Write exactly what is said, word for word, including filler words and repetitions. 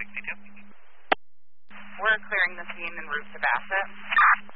We're clearing the scene en route to Bassett.